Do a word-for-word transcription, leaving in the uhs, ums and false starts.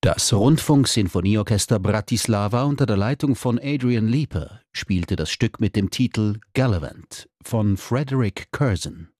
Das Rundfunk-Sinfonieorchester Bratislava unter der Leitung von Adrian Leeper spielte das Stück mit dem Titel Gallivant von Frederick Curzon.